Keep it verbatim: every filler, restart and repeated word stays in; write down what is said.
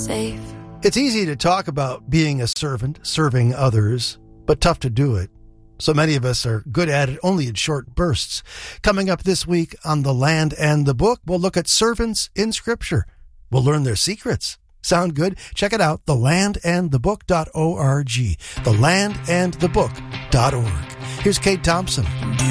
safe. It's easy to talk about being a servant, serving others, but tough to do it. So many of us are good at it only in short bursts. Coming up this week on The Land and the Book, we'll look at servants in Scripture. We'll learn their secrets. Sound good? Check it out, the land and the book dot org. the land and the book dot org. Here's Kate Thompson.